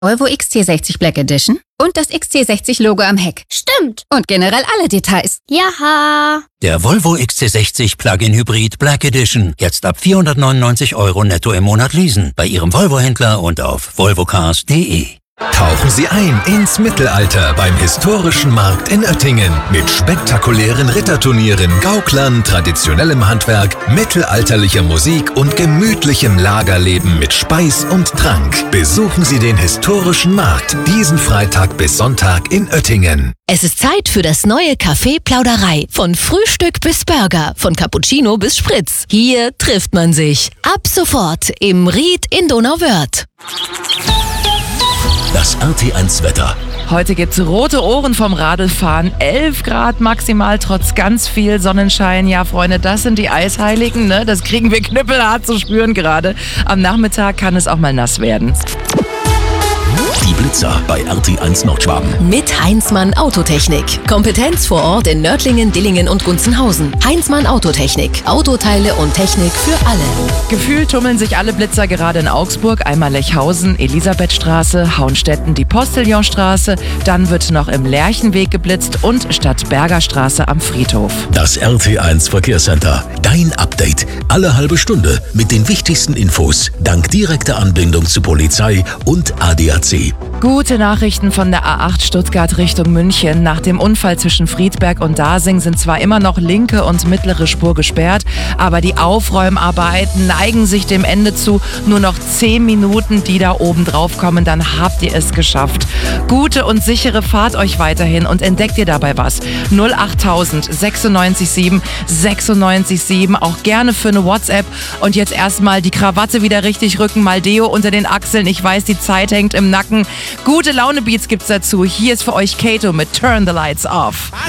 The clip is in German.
Volvo XC60 Black Edition und das XC60-Logo am Heck. Stimmt. Und generell alle Details. Jaha. Der Volvo XC60 Plug-in Hybrid Black Edition. Jetzt ab 499 € netto im Monat leasen. Bei Ihrem Volvo-Händler und auf volvocars.de. Tauchen Sie ein ins Mittelalter beim historischen Markt in Oettingen. Mit spektakulären Ritterturnieren, Gauklern, traditionellem Handwerk, mittelalterlicher Musik und gemütlichem Lagerleben mit Speis und Trank. Besuchen Sie den historischen Markt diesen Freitag bis Sonntag in Oettingen. Es ist Zeit für das neue Café Plauderei. Von Frühstück bis Burger, von Cappuccino bis Spritz. Hier trifft man sich. Ab sofort im Ried in Donauwörth. Das RT1-Wetter. Heute gibt's rote Ohren vom Radlfahren. 11 Grad maximal, trotz ganz viel Sonnenschein. Ja, Freunde, das sind die Eisheiligen, ne? Das kriegen wir knüppelhart zu spüren gerade. Am Nachmittag kann es auch mal nass werden. Die Blitzer bei RT1 Nordschwaben. Mit Heinzmann Autotechnik. Kompetenz vor Ort in Nördlingen, Dillingen und Gunzenhausen. Heinzmann Autotechnik. Autoteile und Technik für alle. Gefühlt tummeln sich alle Blitzer gerade in Augsburg. Einmal Lechhausen, Elisabethstraße, Hauenstetten, die Postillonstraße. Dann wird noch im Lerchenweg geblitzt und Stadtberger Straße am Friedhof. Das RT1 Verkehrscenter. Dein Update. Alle halbe Stunde mit den wichtigsten Infos. Dank direkter Anbindung zu Polizei und ADAC. Gute Nachrichten von der A8 Stuttgart Richtung München. Nach dem Unfall zwischen Friedberg und Dasing sind zwar immer noch linke und mittlere Spur gesperrt, aber die Aufräumarbeiten neigen sich dem Ende zu. Nur noch 10 Minuten, die da oben drauf kommen, dann habt ihr es geschafft. Gute und sichere Fahrt euch weiterhin und entdeckt ihr dabei was. 08000 96 7 96 7, auch gerne für eine WhatsApp. Und jetzt erstmal die Krawatte wieder richtig rücken, mal Deo unter den Achseln. Ich weiß, die Zeit hängt im Nacken. Gute Laune-Beats gibt's dazu. Hier ist für euch Kato mit Turn the Lights Off.